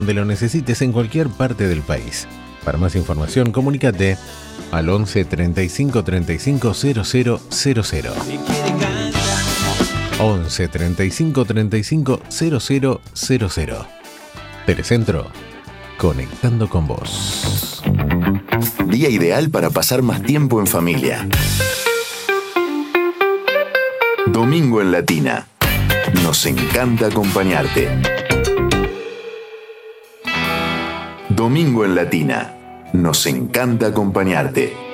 donde lo necesites en cualquier parte del país. Para más información, comunícate al 11 35 35 0000. 11 35 35 0000. Telecentro, conectando con vos. Día ideal para pasar más tiempo en familia. Domingo en Latina. Nos encanta acompañarte. Domingo en Latina. Nos encanta acompañarte.